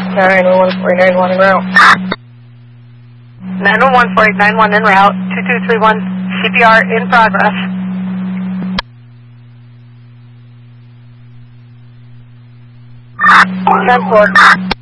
911-4891 en route. 911-4891 en route. 2231 CPR in progress. 10-4.